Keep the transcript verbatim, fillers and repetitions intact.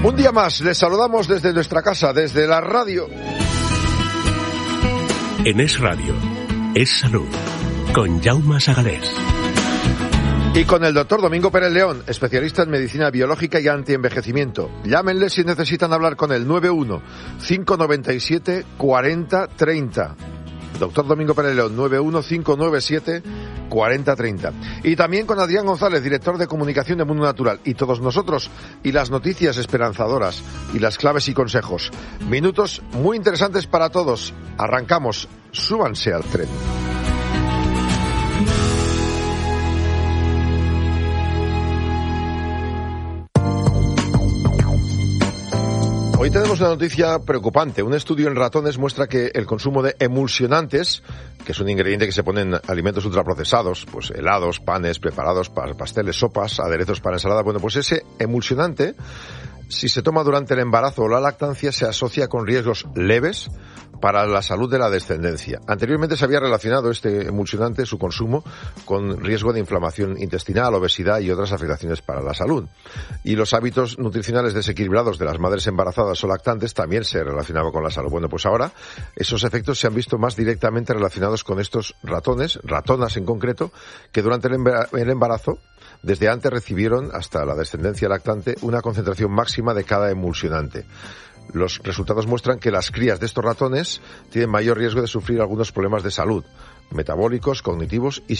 Un día más, les saludamos desde nuestra casa, desde la radio. En Es Radio, Es Salud, con Jaume Sagalés. Y con el doctor Domingo Pérez León, especialista en medicina biológica y antienvejecimiento. Llámenle si necesitan hablar con él, nueve uno cinco nueve siete cuarenta treinta. Doctor Domingo Pérez León, nueve uno cinco nueve siete cuarenta treinta. Y también con Adrián González, director de comunicación de Mundo Natural. Y todos nosotros, y las noticias esperanzadoras, y las claves y consejos. Minutos muy interesantes para todos. Arrancamos. Súbanse al tren. Hoy tenemos una noticia preocupante. Un estudio en ratones muestra que el consumo de emulsionantes, que es un ingrediente que se pone en alimentos ultraprocesados, pues helados, panes, preparados, pasteles, sopas, aderezos para ensalada, bueno, pues ese emulsionante, si se toma durante el embarazo o la lactancia, se asocia con riesgos leves para la salud de la descendencia. Anteriormente se había relacionado este emulsionante, su consumo, con riesgo de inflamación intestinal, obesidad y otras afectaciones para la salud. Y los hábitos nutricionales desequilibrados de las madres embarazadas o lactantes también se relacionaban con la salud. Bueno, pues ahora esos efectos se han visto más directamente relacionados con estos ratones, ratonas en concreto, que durante el embarazo, desde antes recibieron, hasta la descendencia lactante, una concentración máxima de cada emulsionante. Los resultados muestran que las crías de estos ratones tienen mayor riesgo de sufrir algunos problemas de salud, metabólicos, cognitivos y